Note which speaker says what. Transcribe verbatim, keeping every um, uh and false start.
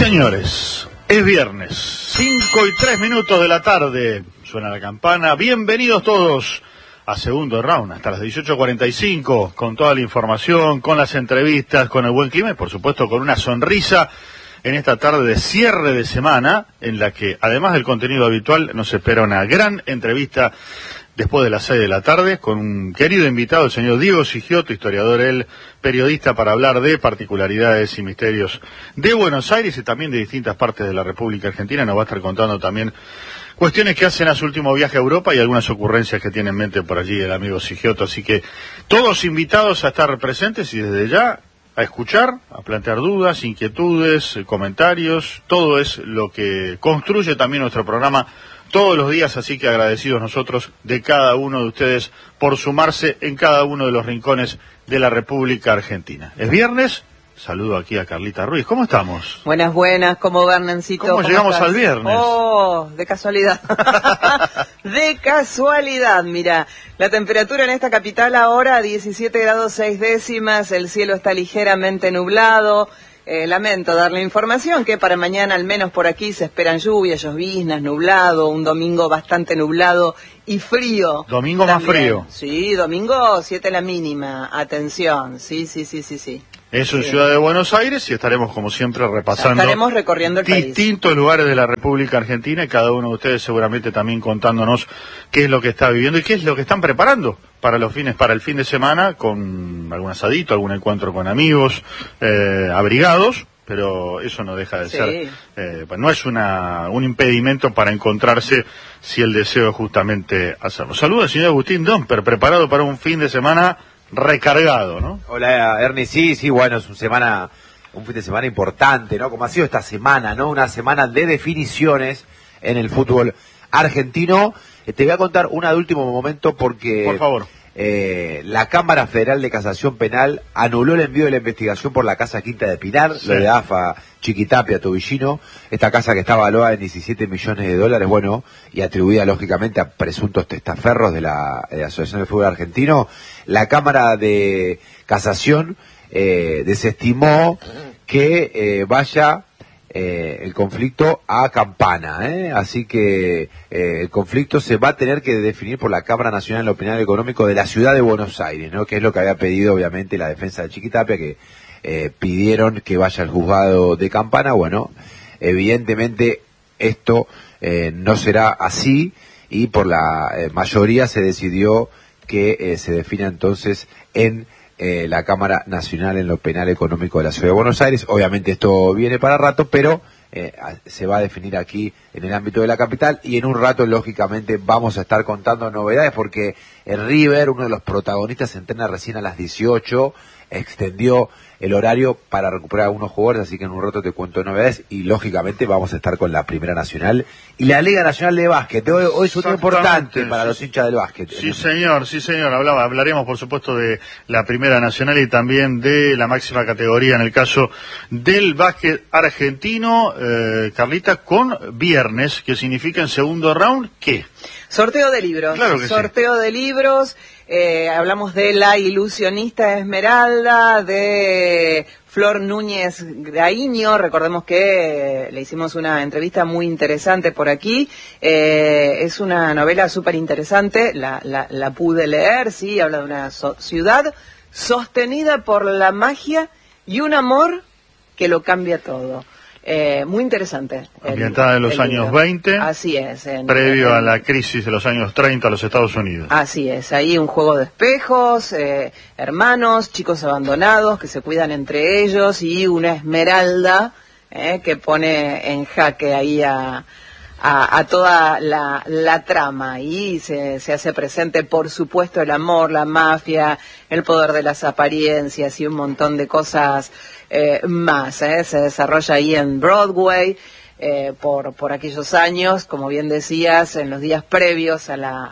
Speaker 1: señores, es viernes, cinco y tres minutos de la tarde, suena la campana, bienvenidos todos a Segundo Round, hasta las dieciocho cuarenta y cinco, con toda la información, con las entrevistas, con el buen clima y por supuesto con una sonrisa en esta tarde de cierre de semana, en la que además del contenido habitual nos espera una gran entrevista después de las seis de la tarde, con un querido invitado, el señor Diego Sigioto, historiador, él, periodista, para hablar de particularidades y misterios de Buenos Aires y también de distintas partes de la República Argentina. Nos va a estar contando también cuestiones que hacen a su último viaje a Europa y algunas ocurrencias que tiene en mente por allí el amigo Sigioto. Así que todos invitados a estar presentes y desde ya a escuchar, a plantear dudas, inquietudes, comentarios. Todo es lo que construye también nuestro programa todos los días, así que agradecidos nosotros de cada uno de ustedes por sumarse en cada uno de los rincones de la República Argentina. Es viernes, saludo aquí a Carlita Ruiz. ¿Cómo estamos?
Speaker 2: Buenas, buenas, ¿cómo Bernencito?
Speaker 1: ¿Cómo, ¿Cómo llegamos
Speaker 2: estás?
Speaker 1: al viernes?
Speaker 2: Oh, de casualidad. De casualidad, mira. La temperatura en esta capital ahora diecisiete grados seis décimas, el cielo está ligeramente nublado. Eh, lamento darle información que para mañana, al menos por aquí, se esperan lluvias, lloviznas, nublado, un domingo bastante nublado y frío.
Speaker 1: Domingo
Speaker 2: también.
Speaker 1: Más frío.
Speaker 2: Sí, domingo siete la mínima, atención, sí, sí, sí, sí, sí.
Speaker 1: Eso en
Speaker 2: sí.
Speaker 1: Ciudad de Buenos Aires y estaremos como siempre repasando
Speaker 2: estaremos recorriendo el
Speaker 1: distintos
Speaker 2: país.
Speaker 1: lugares de la República Argentina y cada uno de ustedes seguramente también contándonos qué es lo que está viviendo y qué es lo que están preparando para los fines, para el fin de semana, con algún asadito, algún encuentro con amigos, eh, abrigados, pero eso no deja de
Speaker 2: sí.
Speaker 1: ser, eh, no es una un impedimento para encontrarse si el deseo es justamente hacerlo. Saludos al señor Agustín Domper, preparado para un fin de semana recargado, ¿no?
Speaker 3: Hola, Ernie, sí, sí, bueno, es una semana, un fin de semana importante, ¿no? Como ha sido esta semana, ¿no? Una semana de definiciones en el fútbol argentino. Eh, te voy a contar una de último momento porque...
Speaker 1: Por favor.
Speaker 3: Eh, la Cámara Federal de Casación Penal anuló el envío de la investigación por la Casa Quinta de Pinar, sí. Lo de A F A Chiquitapia, Tobillino, esta casa que está valuada en diecisiete millones de dólares, bueno, y atribuida lógicamente a presuntos testaferros de la, de la Asociación de Fútbol Argentino. La Cámara de Casación eh, desestimó que eh, vaya Eh, el conflicto a Campana, ¿eh? Así que eh, el conflicto se va a tener que definir por la Cámara Nacional de lo Penal Económico de la Ciudad de Buenos Aires, ¿no? Que es lo que había pedido obviamente la defensa de Chiquitapia, que eh, pidieron que vaya al juzgado de Campana. Bueno, evidentemente esto eh, no será así y por la eh, mayoría se decidió que eh, se defina entonces en Eh, la Cámara Nacional en lo Penal Económico de la Ciudad de Buenos Aires. Obviamente esto viene para rato, pero eh, se va a definir aquí en el ámbito de la capital y en un rato lógicamente vamos a estar contando novedades porque el River, uno de los protagonistas, se entrena recién a las dieciocho, extendió el horario para recuperar a algunos jugadores, así que en un rato te cuento novedades y lógicamente vamos a estar con la Primera Nacional y la Liga Nacional de Básquet. Hoy, hoy es un día importante para los hinchas del básquet.
Speaker 1: Sí, señor, sí, señor. Hablaba, hablaremos, por supuesto, de la Primera Nacional y también de la máxima categoría en el caso del básquet argentino. Eh, Carlita, con viernes, que significa en segundo round, ¿qué?
Speaker 2: Sorteo de libros.
Speaker 1: Claro que
Speaker 2: Sorteo
Speaker 1: sí.
Speaker 2: de libros. Eh, hablamos de La Ilusionista Esmeralda, de Flor Núñez Graíño. Recordemos que le hicimos una entrevista muy interesante por aquí. Eh, es una novela súper interesante, la, la, la pude leer, sí, habla de una so- ciudad sostenida por la magia y un amor que lo cambia todo. Eh, muy interesante.
Speaker 1: Ambientada en los años
Speaker 2: libro.
Speaker 1: veinte.
Speaker 2: Así es. En,
Speaker 1: previo
Speaker 2: en,
Speaker 1: a la crisis de los años treinta a los Estados Unidos.
Speaker 2: Así es. Ahí un juego de espejos, eh, hermanos, chicos abandonados que se cuidan entre ellos y una esmeralda eh, que pone en jaque ahí a, a, a toda la, la trama. Y se, se hace presente, por supuesto, el amor, la mafia, el poder de las apariencias y un montón de cosas Eh, más, eh, se desarrolla ahí en Broadway eh, por, por aquellos años, como bien decías, en los días previos a la